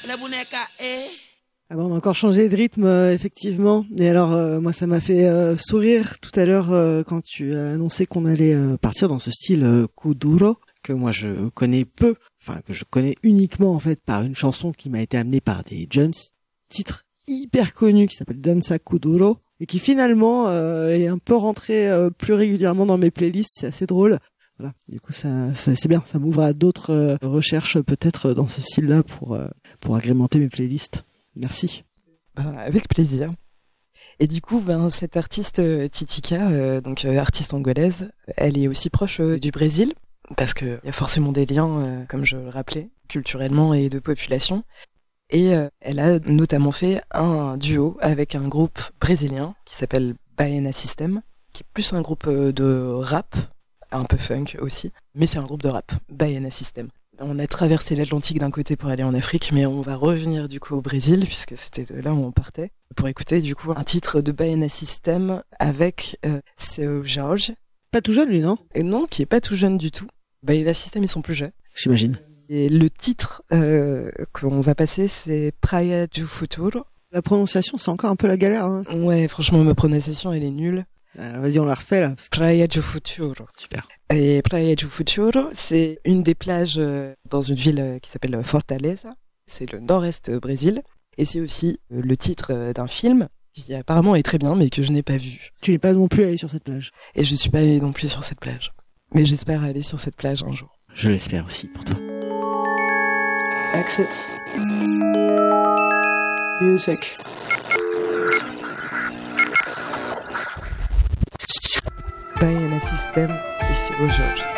La boneca est... Ah bon, on a encore changé de rythme, effectivement. Et alors, moi, ça m'a fait sourire tout à l'heure quand tu as annoncé qu'on allait partir dans ce style kuduro, que moi je connais peu, enfin que je connais uniquement en fait par une chanson qui m'a été amenée par des Jones, titre hyper connu qui s'appelle Danza Kuduro, et qui finalement est un peu rentré plus régulièrement dans mes playlists. C'est assez drôle. Voilà. Du coup, ça c'est bien. Ça m'ouvre à d'autres recherches peut-être dans ce style-là pour agrémenter mes playlists. Merci. Avec plaisir. Et du coup, cette artiste Titika, artiste angolaise, elle est aussi proche du Brésil, parce qu'il y a forcément des liens, comme je le rappelais, culturellement et de population. Et elle a notamment fait un duo avec un groupe brésilien qui s'appelle Baiana System, qui est plus un groupe de rap, un peu funk aussi, mais c'est un groupe de rap, Baiana System. On a traversé l'Atlantique d'un côté pour aller en Afrique, mais on va revenir du coup au Brésil, puisque c'était de là où on partait, pour écouter du coup un titre de Baiana System avec Seu Jorge. Pas tout jeune lui, non? Et non, qui est pas tout jeune du tout. Baiana System, ils sont plus jeunes. J'imagine. Et le titre qu'on va passer, c'est Praia do Futuro. La prononciation, c'est encore un peu la galère. Hein. Ouais, franchement, ma prononciation, elle est nulle. Vas-y, on la refait là. Praia do Futuro. Super. Et Praia do Futuro, c'est une des plages dans une ville qui s'appelle Fortaleza. C'est le nord-est Brésil. Et c'est aussi le titre d'un film qui apparemment est très bien, mais que je n'ai pas vu. Tu n'es pas non plus allé sur cette plage. Et je ne suis pas allé non plus sur cette plage. Mais j'espère aller sur cette plage un jour. Je l'espère aussi pour toi. Exit. Music. Baiana System et Seu Jorge.